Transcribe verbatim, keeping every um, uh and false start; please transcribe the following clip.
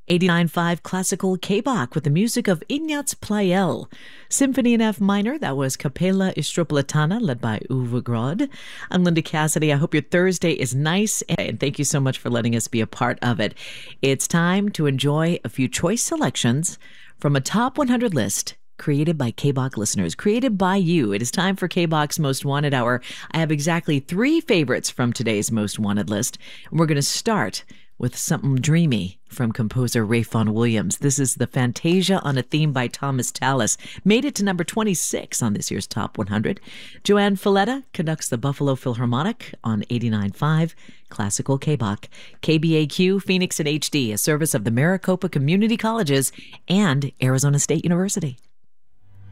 eighty-nine point five Classical K-Bach with the music of Ignaz Pleyel. Symphony in F minor, that was Capella Istropolitana, led by Uwe Grod. I'm Linda Cassidy. I hope your Thursday is nice, and thank you so much for letting us be a part of it. It's time to enjoy a few choice selections from a top one hundred list created by K-Bach listeners, created by you. It is time for K-Bach's Most Wanted Hour. I have exactly three favorites from today's Most Wanted list, and we're going to start with something dreamy from composer Ralph Vaughan Williams. This is the Fantasia on a Theme by Thomas Tallis. Made it to number twenty-six on this year's Top one hundred. Joanne Falletta conducts the Buffalo Philharmonic on eighty-nine point five Classical K-Bach. K B A Q Phoenix in H D, a service of the Maricopa Community Colleges and Arizona State University.